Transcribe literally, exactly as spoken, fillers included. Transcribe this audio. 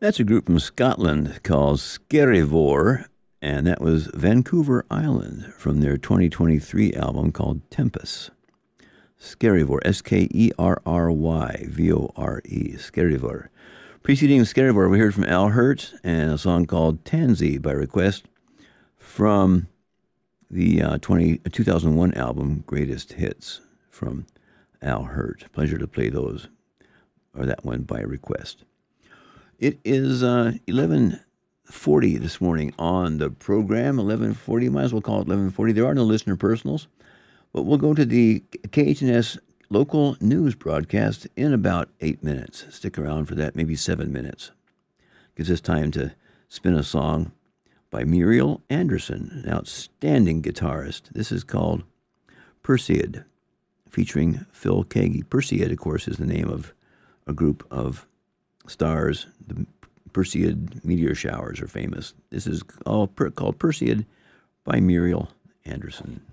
That's a group from Scotland called Skerryvore, and that was Vancouver Island from their twenty twenty-three album called Tempest. Skerryvore, S K E R R Y V O R E, Skerryvore. Preceding Skerryvore, we heard from Al Hirt and a song called Tansy by request from the uh, twenty, two thousand one album Greatest Hits from Al Hirt. Pleasure to play those, or that one by request. It is uh, eleven forty this morning on the program. eleven forty, might as well call it eleven forty. There are no listener personals, but we'll go to the K H N S local news broadcast in about eight minutes. Stick around for that, maybe seven minutes. Gives us time to spin a song by Muriel Anderson, an outstanding guitarist. This is called Perseid, featuring Phil Keaggy. Perseid, of course, is the name of a group of stars. The Perseid meteor showers are famous. This is all per- called Perseid by Muriel Anderson.